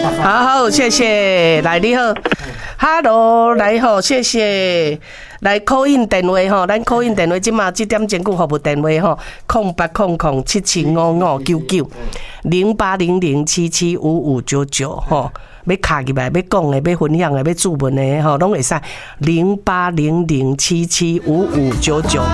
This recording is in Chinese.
好，谢谢，来你好 ，Hello， 来好，谢谢，来 call in 电话吼，咱 call in 电话，即马7点前句服务电话吼，0800775599，0800775599吼。要卡入来，要讲的，要分享的，要注文的，吼，拢会使0800775599。